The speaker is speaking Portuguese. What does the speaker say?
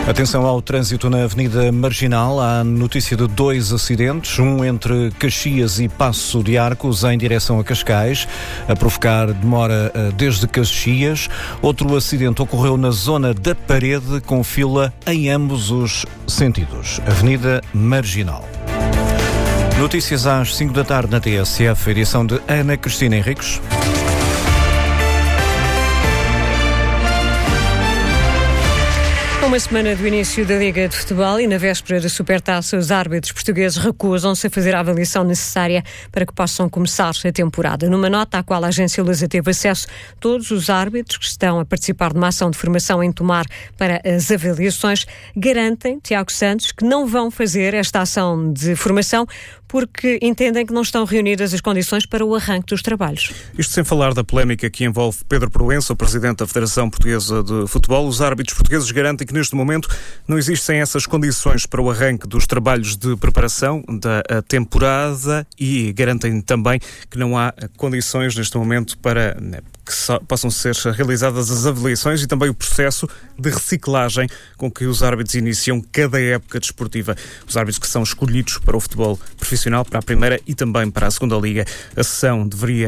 Atenção ao trânsito na Avenida Marginal. Há notícia de 2 acidentes, um entre Caxias e Paço de Arcos em direção a Cascais, a provocar demora desde Caxias. Outro acidente ocorreu na zona da Parede, com fila em ambos os sentidos. Avenida Marginal. Notícias às 5 da tarde na TSF, edição de Ana Cristina Henriques. Uma semana do início da Liga de Futebol e na véspera da Supertaça, os árbitros portugueses recusam-se a fazer a avaliação necessária para que possam começar a temporada. Numa nota à qual a agência Lusa teve acesso, todos os árbitros que estão a participar de uma ação de formação em tomar para as avaliações garantem, Tiago Santos, que não vão fazer esta ação de formação porque entendem que não estão reunidas as condições para o arranque dos trabalhos. Isto sem falar da polémica que envolve Pedro Proença, o presidente da Federação Portuguesa de Futebol. Os árbitros portugueses garantem que neste momento não existem essas condições para o arranque dos trabalhos de preparação da temporada e garantem também que não há condições neste momento para que possam ser realizadas as avaliações e também o processo de reciclagem com que os árbitros iniciam cada época desportiva. Os árbitros que são escolhidos para o futebol profissional, para a primeira e também para a segunda liga. A sessão deveria